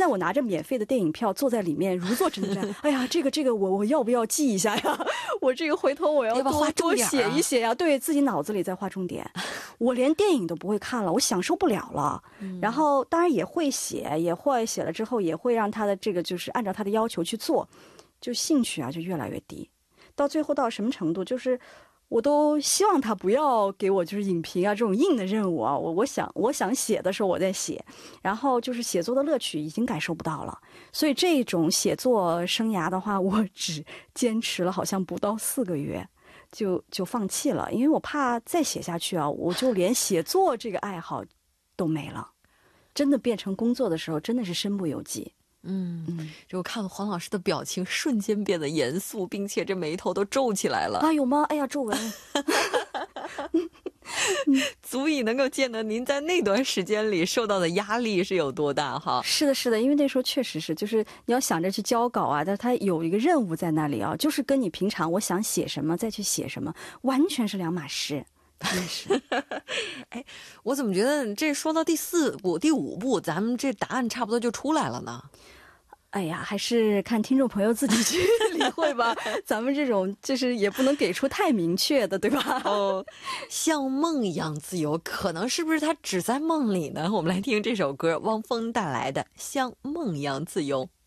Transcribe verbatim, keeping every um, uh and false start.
我拿着免费的电影票坐在里面如坐针毡，哎呀，这个这个我我要不要记一下呀？我这个回头我要多要不要画重多点啊写一写呀，对自己脑子里在画重点。我连电影都不会看了，我享受不了了。然后当然也会写，也会写了之后也会让他的这个就是按照他的要求去做，就兴趣啊就越来越低。到最后到什么程度，就是我都希望他不要给我就是影评啊这种硬的任务啊，我我想我想写的时候我在写，然后就是写作的乐趣已经感受不到了。所以这种写作生涯的话，我只坚持了好像不到四个月。就就放弃了，因为我怕再写下去啊，我就连写作这个爱好都没了。真的变成工作的时候，真的是身不由己。 嗯嗯，就我看了黄老师的表情瞬间变得严肃，并且这眉头都皱起来了。 啊，有吗？哎呀，皱纹。 足以能够见得您在那段时间里受到的压力是有多大哈。 是的是的，因为那时候确实是就是你要想着去交稿啊，但它有一个任务在那里啊，就是跟你平常我想写什么再去写什么完全是两码事。真是哎，我怎么觉得这说到第四部第五部咱们这答案差不多就出来了呢？ 哎呀，还是看听众朋友自己去理会吧。咱们这种就是也不能给出太明确的，对吧？ 哦，像梦一样自由，可能是不是它只在梦里呢？我们来听这首歌，汪峰带来的《像梦一样自由》。